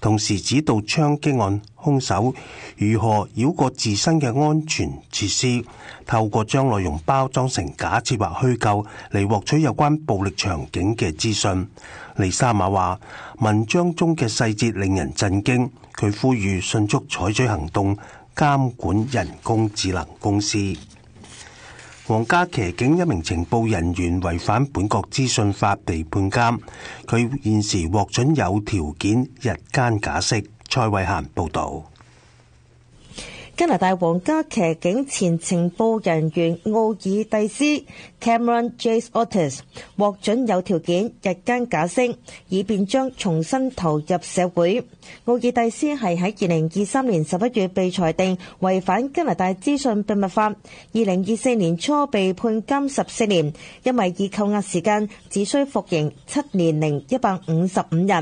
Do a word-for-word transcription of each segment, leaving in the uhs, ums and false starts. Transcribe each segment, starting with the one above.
同時指導槍擊案兇手如何繞過自身嘅安全設施，透過將內容包裝成假設或虛構嚟獲取有關暴力場景嘅資訊。莉沙馬話：文章中嘅細節令人震驚，佢呼籲迅速採取行動監管人工智能公司。皇家騎警一名情報人員違反本國資訊法被判監，佢現時獲准有條件日間假釋。蔡慧嫻報導。 加拿大皇家騎警前情報人員奧爾蒂斯 Cameron J. Otis 獲准有條件日間假釋，以便將重新投入社會。奧爾蒂斯係喺二零二三年十一月被裁定違反加拿大資訊秘密法，二零二四年初被判監十四年，因為已扣押時間只需服刑七年零一百五十五日。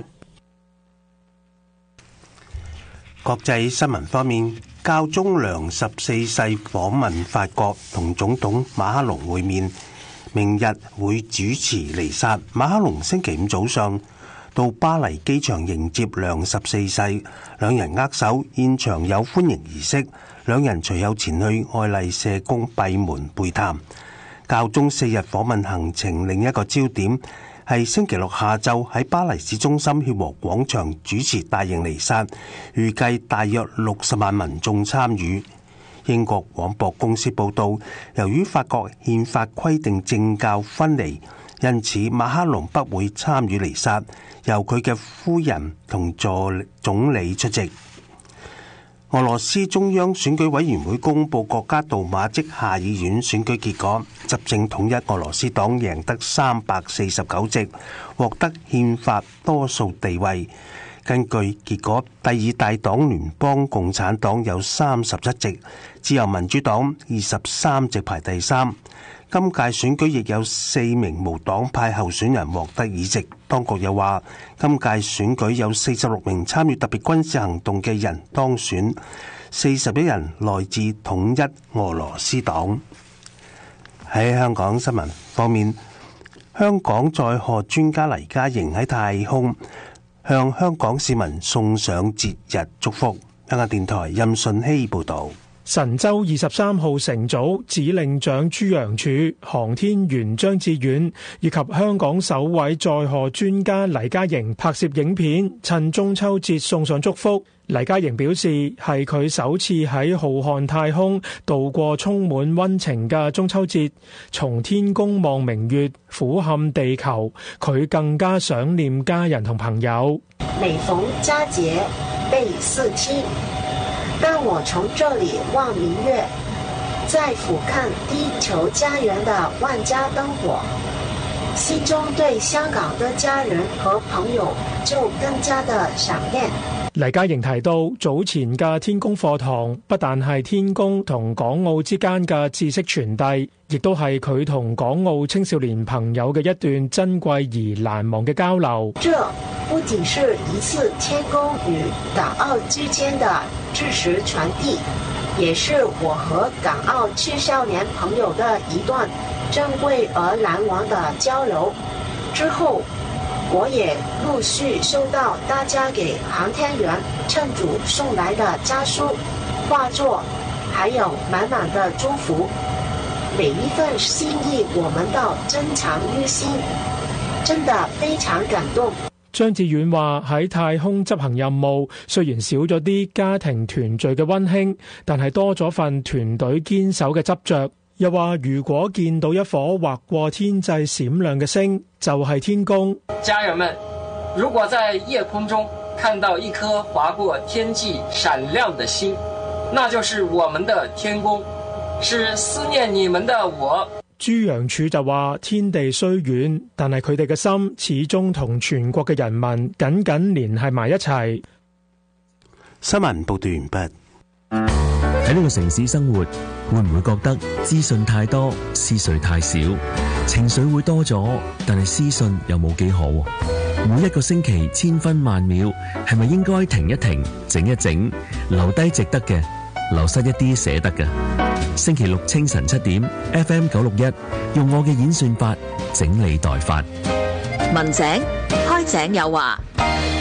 國際新聞方面，教宗良十四世訪問法國，同總統馬克龍會面，明日會主持彌撒。馬克龍星期五早上到巴黎機場迎接良十四世，兩人握手，現場有歡迎儀式。兩人隨後前去愛麗舍宮閉門會談。教宗四日訪問行程另一個焦點係星期六下晝喺巴黎市中心協和廣場主持大型彌撒，預計大約六十萬民眾參與。英國廣播公司報道，由於法國憲法規定政教分離，因此馬克龍不會參與彌撒，由佢嘅夫人同助總理出席。俄羅斯中央選舉委員會公布國家杜馬即下議院選舉結果，執政統一俄羅斯黨贏得三百四十九席，獲得憲法多數地位。根據結果，第二大黨聯邦共產黨有三十七席，自由民主黨二十三席排第三。今屆選舉亦有四名無黨派候選人獲得議席。當局又話，今屆選舉有四十六名參與特別軍事行動嘅人當選，四十一人來自統一俄羅斯黨。喺香港新聞方面，香港載荷專家黎嘉瑩喺太空向香港市民送上節日祝福。香港電台任順希報導。 神舟二十三號乘組指令長朱楊柱、航天員張志遠以及香港首位載荷專家黎嘉瑩拍攝影片，趁中秋節送上祝福。黎嘉瑩表示，係佢首次喺浩瀚太空度過充滿溫情嘅中秋節，從天宮望明月，俯瞰地球，佢更加想念家人同朋友。 每逢佳節倍思親，當我從這裡望明月，再俯瞰地球家園的萬家燈火，心中對香港的家人和朋友就更加的想念。 黎嘉瑩提到，早前嘅天宮課堂不但係天宮同港澳之間嘅知識傳遞，亦都係佢同港澳青少年朋友嘅一段珍貴而難忘嘅交流。 這不僅是一次天宮與港澳之間的知識傳遞，也是我和港澳青少年朋友的一段珍貴而難忘的交流。之後我也陸續收到大家給航天員乘組送來的家書、畫作，還有滿滿的祝福。每一份心意我們都珍藏於心，真的非常感動。 張志遠話，喺太空執行任務，雖然少咗啲家庭團聚嘅溫馨，但係多咗份團隊堅守嘅執着。又話如果見到一顆劃過天際閃亮嘅星，就係天宮。 家人們，如果在夜空中看到一顆劃過天際閃亮的星，那就是我們的天宮，是思念你們的我。 朱楊柱就話，天地雖遠，但係佢哋嘅心始終同全國嘅人民緊緊連繫埋一齊。 新聞報道完畢。 喺呢個城市生活，會唔會覺得資訊太多，思緒太少？情緒會多咗，但係思訊又冇幾好。每一個星期千分萬秒，係咪應該停一停，整一整，留低值得嘅，流失一啲捨得嘅？星期六清晨七點 ，F M 九六一，用我嘅演算法整理代發。 文井開井有話。